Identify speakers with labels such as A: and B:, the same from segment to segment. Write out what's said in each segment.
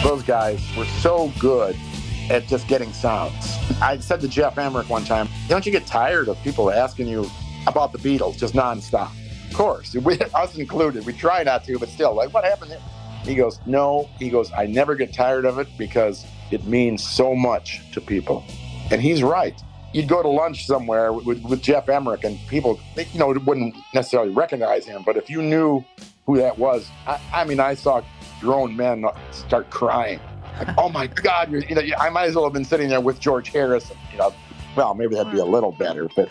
A: Those guys were so good at just getting sounds. I said to Jeff Emmerich one time, don't you get tired of people asking you about the Beatles just nonstop? Of course, us included. We try not to, but still, like, what happened there? He goes, no. He goes, I never get tired of it because it means so much to people. And he's right. You'd go to lunch somewhere with Jeff Emmerich, and people, wouldn't necessarily recognize him, but if you knew who that was, I saw grown men start crying. Like, oh my God, I might as well have been sitting there with George Harrison. Well, maybe that'd be a little better, but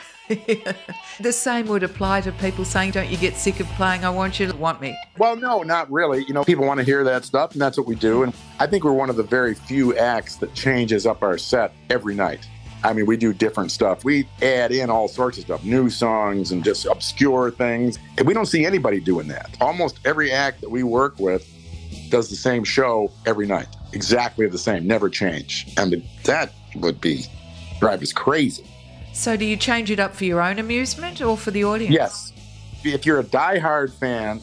B: the same would apply to people saying, don't you get sick of playing I Want You to Want Me?
A: Well, no, not really. People want to hear that stuff, and that's what we do. And I think we're one of the very few acts that changes up our set every night. We do different stuff. We add in all sorts of stuff, new songs and just obscure things. And we don't see anybody doing that. Almost every act that we work with does the same show every night. Exactly the same, never change. That would drive us crazy.
B: So do you change it up for your own amusement or for the audience?
A: Yes. If you're a diehard fan,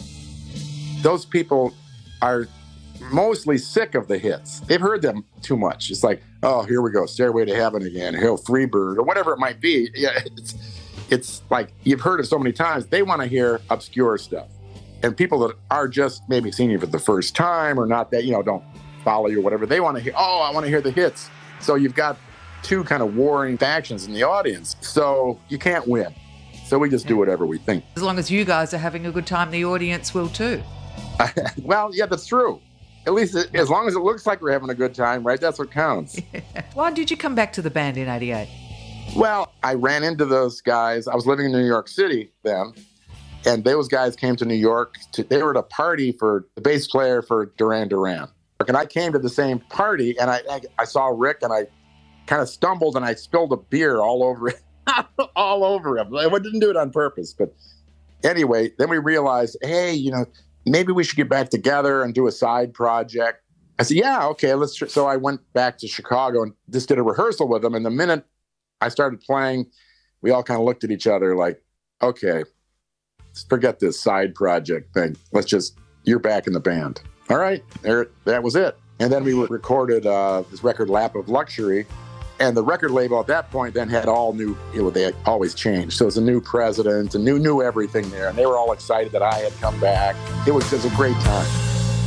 A: those people are mostly sick of the hits. They've heard them too much. It's like, oh, here we go, Stairway to Heaven again, Hail Freebird, or whatever it might be. Yeah, it's like you've heard it so many times. They want to hear obscure stuff. And people that are just maybe seeing you for the first time or not that, don't follow you or whatever, they want to hear, I want to hear the hits. So you've got two kind of warring factions in the audience. So you can't win. So we just do whatever we think.
B: As long as you guys are having a good time, the audience will too.
A: Well, yeah, that's true. At least as long as it looks like we're having a good time, right? That's what counts.
B: Yeah. Why did you come back to the band in '88?
A: Well, I ran into those guys. I was living in New York City then, and those guys came to New York. They were at a party for the bass player for Duran Duran. And I came to the same party, and I saw Rick, and I kind of stumbled, and I spilled a beer all over it, all over him. I didn't do it on purpose, but anyway, then we realized, hey, maybe we should get back together and do a side project. I said, yeah, okay, let's. So I went back to Chicago and just did a rehearsal with them. And the minute I started playing, we all kind of looked at each other like, okay, forget this side project thing. You're back in the band. All right, that was it. And then we recorded this record, Lap of Luxury. And the record label at that point then had all new, they had always changed. So it was a new president and knew everything there. And they were all excited that I had come back. It was just a great time.